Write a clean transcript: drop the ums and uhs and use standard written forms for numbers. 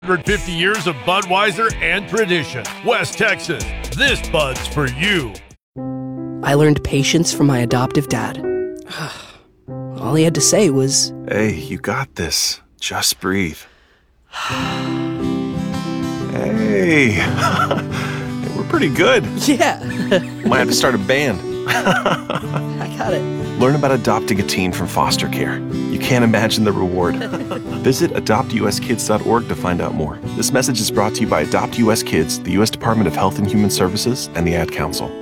150 years of Budweiser and tradition. West Texas, this Bud's for you. I learned patience from my adoptive dad. All he had to say was, "Hey, you got this. Just breathe." Hey, we're pretty good. yeah, Might have to start a band. I got it. Learn about adopting a teen from foster care. You can't imagine the reward. Visit adoptuskids.org to find out more. This message is brought to you by Adopt US Kids, the U.S. Department of Health and Human Services, and the Ad Council.